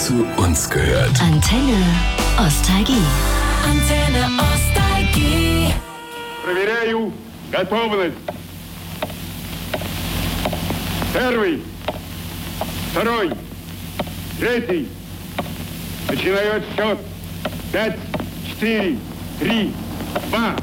zu uns gehört. Antenne Ostalgie. Antenne Ostalgie. Проверяю готовность. Первый, второй, третий. Начинаю отсчет. 5, 4, 3, 2,